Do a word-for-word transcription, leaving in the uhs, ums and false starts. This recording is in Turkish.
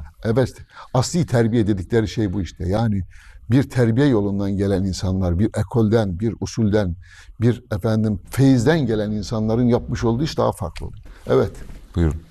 Ha. Evet, asli terbiye dedikleri şey bu işte. Yani bir terbiye yolundan gelen insanlar, bir ekolden, bir usulden, bir efendim feyizden gelen insanların yapmış olduğu iş daha farklı oluyor. Evet. Buyurun.